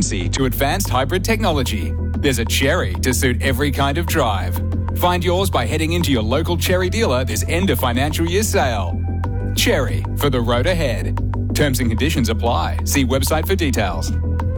efficiency to advanced hybrid technology. There's a Chery to suit every kind of drive. Find yours by heading into your local Chery dealer this end of financial year sale. Chery, for the road ahead. Terms and conditions apply. See website for details.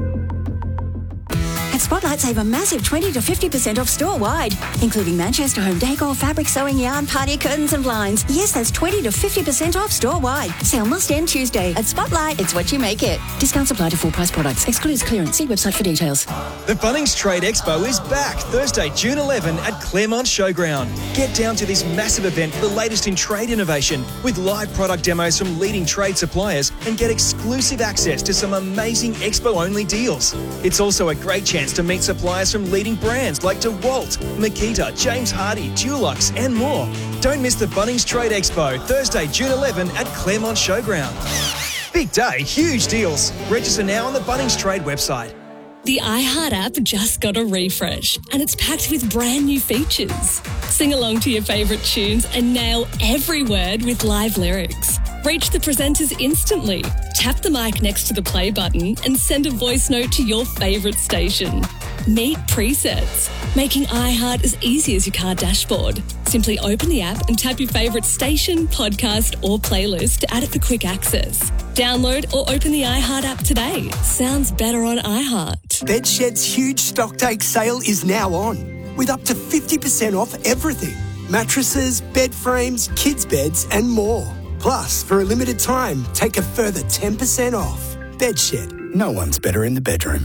At Spotlight, save a massive 20 to 50% off store-wide, including Manchester home decor, fabric, sewing yarn, party curtains and blinds. Yes, that's 20 to 50% off store-wide. Sale must end Tuesday. At Spotlight, it's what you make it. Discounts apply to full-price products. Excludes clearance. See website for details. The Bunnings Trade Expo is back Thursday, June 11 at Claremont Showground. Get down to this massive event for the latest in trade innovation with live product demos from leading trade suppliers and get exclusive access to some amazing expo-only deals. It's also a great chance to meet suppliers from leading brands like DeWalt, Makita, James Hardie, Dulux and more. Don't miss the Bunnings Trade Expo, Thursday, June 11 at Claremont Showground. Big day, huge deals. Register now on the Bunnings Trade website. The iHeart app just got a refresh and it's packed with brand new features. Sing along to your favourite tunes and nail every word with live lyrics. Reach the presenters instantly. Tap the mic next to the play button and send a voice note to your favourite station. Meet presets, making iHeart as easy as your car dashboard. Simply open the app and tap your favourite station, podcast or playlist to add it for quick access. Download or open the iHeart app today. Sounds better on iHeart. Bedshed's huge stocktake sale is now on, with up to 50% off everything. Mattresses, bed frames, kids' beds and more. Plus, for a limited time, take a further 10% off. Bedshed. No one's better in the bedroom.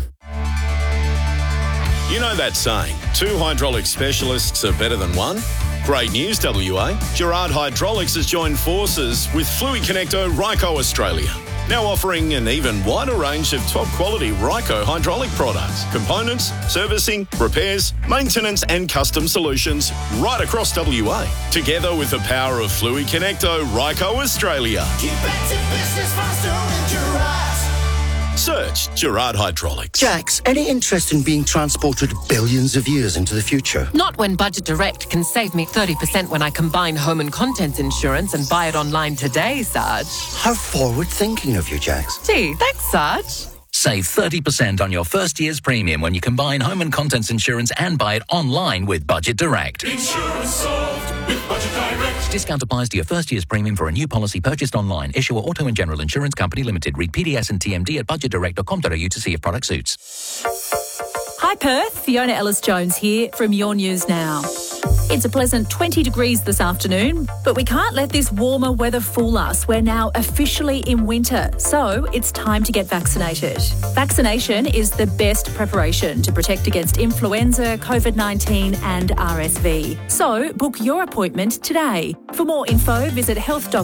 You know that saying, 2 hydraulic specialists are better than one? Great news, WA. Gerard Hydraulics has joined forces with Fluiconnecto Ryco Australia. Now offering an even wider range of top-quality Ryco hydraulic products, components, servicing, repairs, maintenance and custom solutions right across WA. Together with the power of Fluiconnecto Ryco Australia. Keep active business faster with Gerard. Search Gerard Hydraulics. Jax, any interest in being transported billions of years into the future? Not when Budget Direct can save me 30% when I combine home and contents insurance and buy it online today, Sarge. How forward-thinking of you, Jax. Gee, thanks, Sarge. Save 30% on your first year's premium when you combine home and contents insurance and buy it online with Budget Direct. Insurance solved with Budget Direct. Discount applies to your first year's premium for a new policy purchased online. Issuer Auto and General Insurance Company Limited. Read PDS and TMD at budgetdirect.com.au to see if product suits. Hi Perth, Fiona Ellis-Jones here from Your News Now. It's a pleasant 20 degrees this afternoon, but we can't let this warmer weather fool us. We're now officially in winter, so it's time to get vaccinated. Vaccination is the best preparation to protect against influenza, COVID-19 and RSV. So book your appointment today. For more info, visit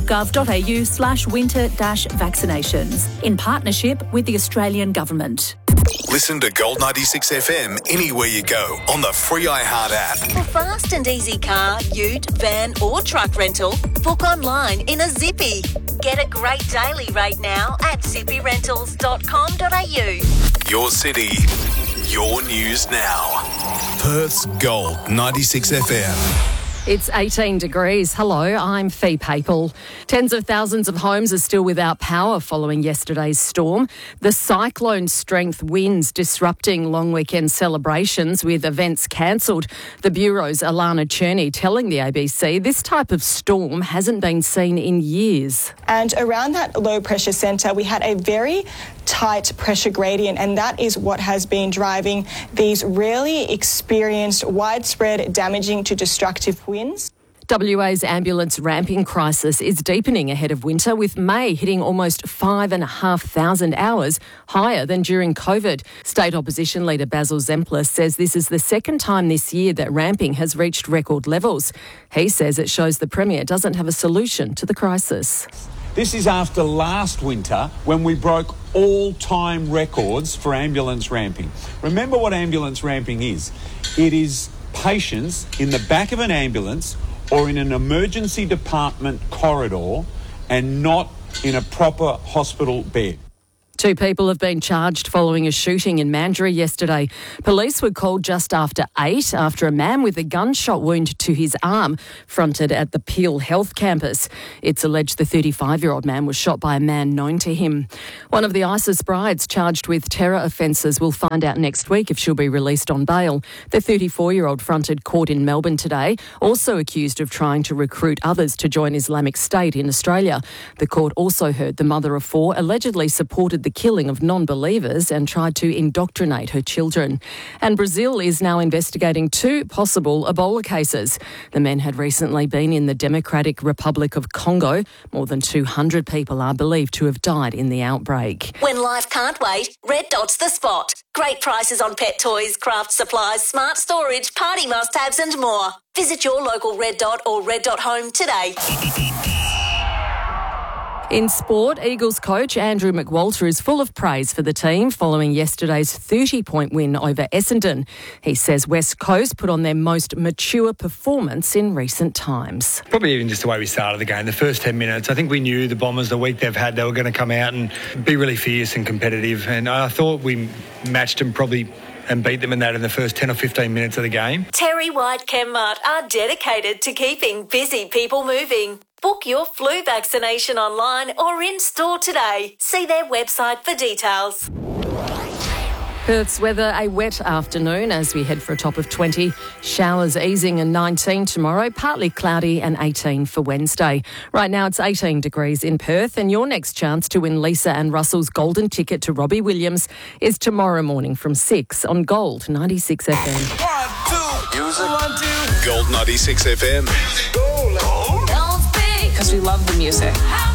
health.gov.au/winter-vaccinations in partnership with the Australian Government. Listen to Gold 96 FM anywhere you go on the free iHeart app. For fast and easy car, ute, van or truck rental, book online in a Zippy. Get a great daily rate now at zippyrentals.com.au. Your city, your news now. Perth's Gold 96 FM. It's 18 degrees. Hello, I'm Fee Papel. Tens of thousands of homes are still without power following yesterday's storm. The cyclone-strength winds disrupting long weekend celebrations with events cancelled. The Bureau's Alana Cherney telling the ABC this type of storm hasn't been seen in years. And around that low-pressure centre, we had a very tight pressure gradient, and that is what has been driving these rarely experienced, widespread, damaging to destructive winds. WA's ambulance ramping crisis is deepening ahead of winter, with May hitting almost 5,500 hours, higher than during COVID. State Opposition Leader Basil Zempler says this is the second time this year that ramping has reached record levels. He says it shows the Premier doesn't have a solution to the crisis. This is after last winter when we broke all-time records for ambulance ramping. Remember what ambulance ramping is. It is patients in the back of an ambulance or in an emergency department corridor and not in a proper hospital bed. 2 people have been charged following a shooting in Mandurah yesterday. Police were called just after 8 after a man with a gunshot wound to his arm fronted at the Peel Health campus. It's alleged the 35-year-old man was shot by a man known to him. One of the ISIS brides charged with terror offences will find out next week if she'll be released on bail. The 34-year-old fronted court in Melbourne today, also accused of trying to recruit others to join Islamic State in Australia. The court also heard the mother of 4 allegedly supported the killing of non-believers and tried to indoctrinate her children. And Brazil is now investigating 2 possible Ebola cases. The men had recently been in the Democratic Republic of Congo. More than 200 people are believed to have died in the outbreak. When life can't wait, Red Dot's the spot. Great prices on pet toys, craft supplies, smart storage, party must-haves and more. Visit your local Red Dot or Red Dot Home today. In sport, Eagles coach Andrew McWalter is full of praise for the team following yesterday's 30-point win over Essendon. He says West Coast put on their most mature performance in recent times. Probably even just the way we started the game, the first 10 minutes. I think we knew the Bombers, the week they've had, they were going to come out and be really fierce and competitive. And I thought we matched them probably and beat them in the first 10 or 15 minutes of the game. Terry White Chemmart are dedicated to keeping busy people moving. Book your flu vaccination online or in-store today. See their website for details. Perth's weather, a wet afternoon as we head for a top of 20. Showers easing and 19 tomorrow, partly cloudy and 18 for Wednesday. Right now it's 18 degrees in Perth and your next chance to win Lisa and Russell's golden ticket to Robbie Williams is tomorrow morning from 6 on Gold 96 FM. 1, 2. Gold 96 FM. Because we love the music.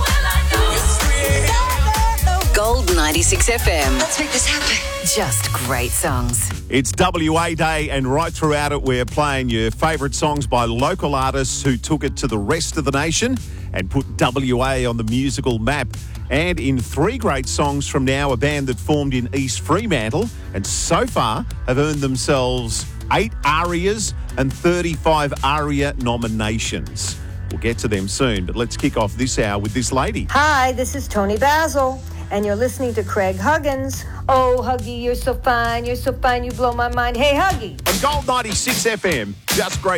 Gold 96 FM. Let's make this happen. Just great songs. It's WA Day, and right throughout it, we're playing your favourite songs by local artists who took it to the rest of the nation and put WA on the musical map. And in 3 great songs from now, a band that formed in East Fremantle and so far have earned themselves 8 ARIAs and 35 ARIA nominations. We'll get to them soon, but let's kick off this hour with this lady. Hi, this is Tony Basil, and you're listening to Craig Huggins. Oh, Huggy, you're so fine, you blow my mind. Hey, Huggy. On Gold 96 FM, just great.